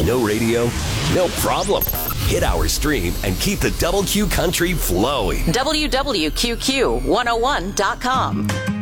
No radio? No problem. Hit our stream and keep the Double Q Country flowing. WWQQ101.com.